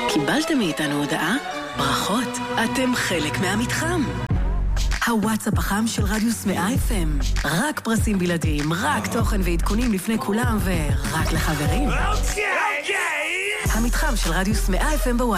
קיבלתם מאיתנו הודעה? ברכות, אתם חלק מהמתחם. הוואטסאפ החם של רדיוס 100 FM. רק פרסים בלעדיים, רק תוכן ועדכונים לפני כולם ורק לחברים. המתחם של רדיוס 100 FM בוואטסאפ.